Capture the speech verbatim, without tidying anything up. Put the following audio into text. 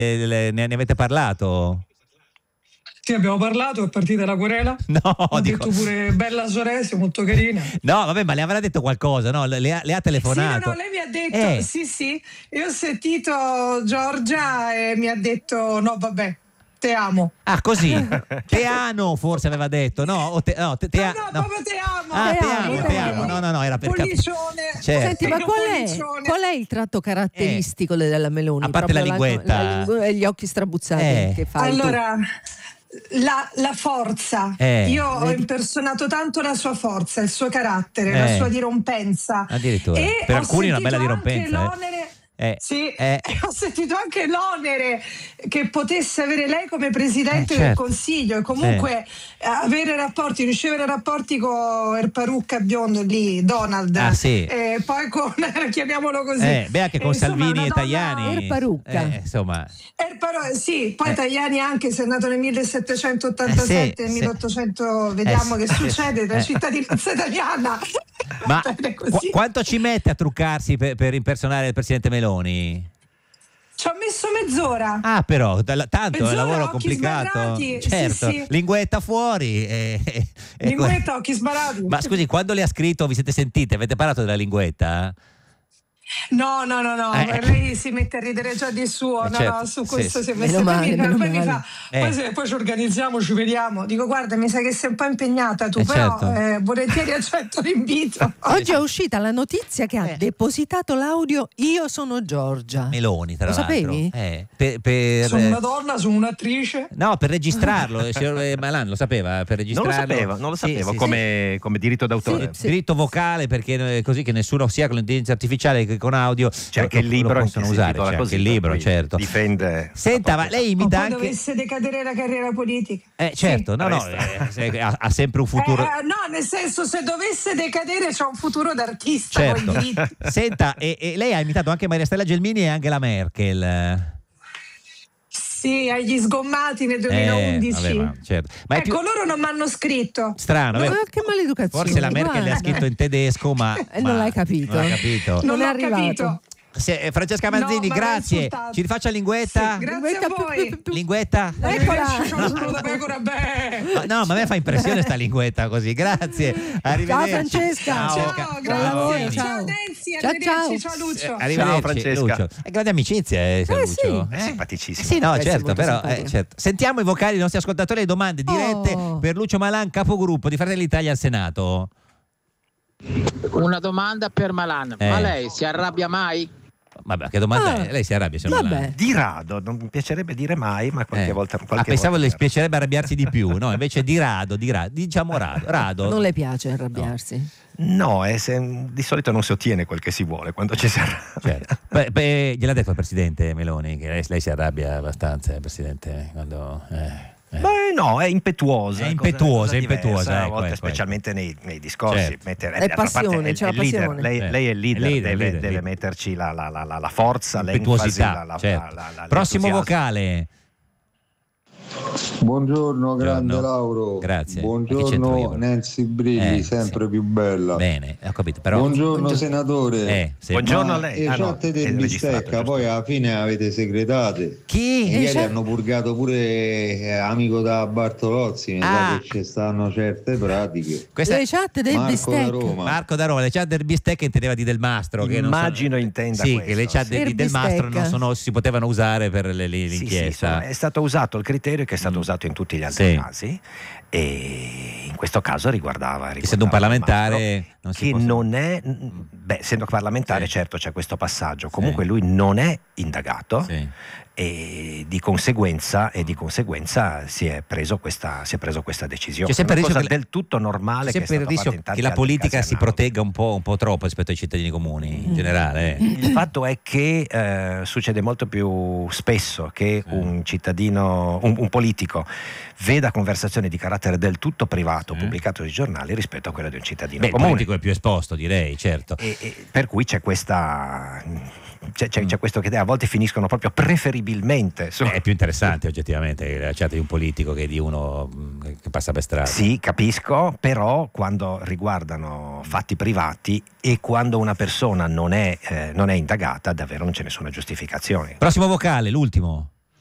ne, ne avete parlato? Sì, abbiamo parlato, è partita la querela. No, ho dico... detto pure bella Soresi, molto carina. No, vabbè, ma le avrà detto qualcosa, no? Le, le ha telefonato. Sì, no, no, lei mi ha detto, eh. sì, sì, io ho sentito Giorgia e mi ha detto, no, vabbè, te amo. Ah, così? Te amo, forse aveva detto, no? O te, no, te, te no, a... no, no, proprio te amo. Ah, te, te amo, amo, te te amo. amo. No, no, no, era per capire. Pollicione. Certo. Senti, ma qual è, qual è il tratto caratteristico eh. della Meloni? A parte Proprio la linguetta. La, la lingu- e gli occhi strabuzzati eh. che fai allora, tu. La, la forza, eh. io ho impersonato tanto la sua forza, il suo carattere, eh. la sua dirompenza. Addirittura. E per ho alcuni è una bella sentito anche dirompenza. l'onere. Eh. Sì, eh. e ho sentito anche l'onere che potesse avere lei come presidente eh, certo. del Consiglio e comunque eh. avere rapporti, ricevere rapporti con il parrucca biondo lì, Donald, ah, sì. e poi con, chiamiamolo così. Eh, beh, anche con e, insomma, Salvini e donna... Tajani. Il parrucca. Eh, insomma. Er paro- sì, poi eh. Tajani anche se è nato nel millesettecentottantasette, eh, sì, milleottocento, sì. Vediamo eh, che succede, la eh. cittadinanza italiana. Ma qu- quanto ci mette a truccarsi per, per impersonare il presidente Meloni? Ci ho messo mezz'ora. Ah, però, da, tanto mezz'ora, è un lavoro occhi complicato. sbarrati. Certo, sì, sì. linguetta fuori. E, e, linguetta, occhi sbarrati. Ma scusi, quando le ha scritto, vi siete sentite? Avete parlato della linguetta? No, no, no, no, eh. lei si mette a ridere già di suo, eh, no, certo. no, su questo sì, si è sì. messo male, mi, poi male. mi fa, eh. poi, se, poi ci organizziamo, ci vediamo. Dico, guarda, mi sa che sei un po' impegnata tu, eh, però certo. eh, volentieri accetto l'invito. Oggi è uscita la notizia che ha eh. depositato l'audio Io sono Giorgia. Meloni, tra Lo l'altro. sapevi? Eh, per, per, sono una donna, sono un'attrice. No, per registrarlo, il signor Malan lo sapeva, per registrarlo. Non lo sapevo, non lo sapevo sì, sì, come, sì. come diritto d'autore. Sì, sì. Diritto vocale, perché così che nessuno, sia con l'intelligenza artificiale che con audio, c'è anche il libro lo possono usare, c'è così, anche il libro, certo. Difende. Senta, ma lei imita o poi anche dovesse decadere la carriera politica. Eh certo, sì. no, no, eh, ha, ha sempre un futuro. Eh, no, nel senso, se dovesse decadere c'è un futuro d'artista certo. con i diritti. Senta, e, e lei ha imitato anche Maria Stella Gelmini e Angela Merkel. Sì, agli sgommati nel duemilaundici. Eh, vabbè, ma, certo. ma ecco, più... loro non mi hanno scritto. Strano, no, vero? Che maleducazione. Forse la Merkel guarda. le ha scritto in tedesco, ma, eh, ma non l'hai capito. Non l'ha capito. Non, non è l'ho arrivato. capito. Se, eh, Francesca Manzini, no, grazie. Ci rifaccia linguetta? Sì, grazie linguetta a voi. Linguetta? Eccola. Sono da pecora, beh. No, ma a me fa impressione sta linguetta così. Grazie. Arrivederci. Ciao Francesca. Ciao, Ciao, ciao ciao. grazie. Ciao Nancy, Ciao, arrivederci. ciao. Ciao Lucio. Arrivederci, Ciao Francesca. Lucio. È grande amicizia, eh, Eh, Lucio. sì. È simpaticissimo. Sì, no, Eh, certo, molto però simpatico. eh, certo. Sentiamo i vocali dei nostri ascoltatori, le domande dirette Oh. per Lucio Malan, capogruppo di Fratelli d'Italia al Senato. Una domanda per Malan, Eh. ma lei si arrabbia mai? Vabbè, che domanda Ah, è? Lei si arrabbia, signor vabbè. Malan? Di rado, non mi piacerebbe dire mai, ma qualche Eh. volta. Qualche ah, pensavo volta le piacerebbe arrabbiarsi di più, no? Invece di rado, di rado, diciamo rado. rado. Non le piace arrabbiarsi. No, è se, di solito non si ottiene quel che si vuole quando ci si arrabbia. Certo. Beh, beh, gliel'ha detto il presidente Meloni che lei, lei si arrabbia abbastanza, Presidente, quando... Eh. Eh. Beh, no, è impetuosa. È cosa- impetuosa, cosa è diversa, impetuosa, a ecco, volte, ecco, specialmente nei, nei discorsi. Certo. Mettere- È d'altra passione, parte, c'è la il leader, passione. lei, Eh. lei è il leader, Il leader, deve, leader, deve leader. metterci la, la, la, la, la forza, l'enfasi, Impetuosità, la, la, certo. la, la, Prossimo l'entusiasmo. vocale. Buongiorno, grande Buongiorno. Lauro. Grazie. Ma che c'entro io? Buongiorno Nancy Brilli, Eh, sempre sì. più bella. Bene, ho capito, però... Buongiorno senatore. Eh, sì. Buongiorno Ma a lei. E Ah, no, chat è del registrato, bistecca, giusto. poi alla fine avete segretate. Chi? Ieri cioè- hanno purgato pure eh, amico da Bartolozzi, mi Ah. sa che ci stanno certe pratiche. Questa Le è chat del Marco da bistecca. Roma. Marco da Roma, le chat del bistecca intendeva di Del Mastro. Che non Immagino sono... intenda Sì, questo, che le chat sì. di Per Del Mastro bistecca. non sono, si potevano usare per le, le, Sì, sì, l'inchiesta. insomma, è stato usato il criterio che è stato Mm. usato in tutti gli altri Sì. casi e in questo caso riguardava, riguardava Essendo un parlamentare Del Mastro, non si che possono- non è beh, essendo parlamentare Sì. certo c'è questo passaggio, comunque Sì. lui non è indagato Sì. e di conseguenza e di conseguenza si è preso questa si è preso questa decisione. C'è sempre È il una rischio cosa che- del tutto normale C'è che è sempre il stata rischio fatta in tanti che la altri politica casi si analoghi. protegga un po', un po' troppo rispetto ai cittadini comuni in generale. eh. Il fatto è che eh, succede molto più spesso che Sì. un cittadino, un, un politico veda conversazioni di carattere del tutto privato Sì. pubblicate sui giornali rispetto a quelle di un cittadino Beh, il comune. politico è più esposto, direi, certo. E, e per cui c'è questa c'è, c'è, Mm. c'è questo che a volte finiscono proprio preferibilmente su- Beh, è più interessante oggettivamente la chat di un politico che di uno mh, che passa per strada. Sì, capisco, però quando riguardano fatti privati e quando una persona non è, eh, non è indagata, davvero non c'è nessuna giustificazione. Prossimo vocale, l'ultimo.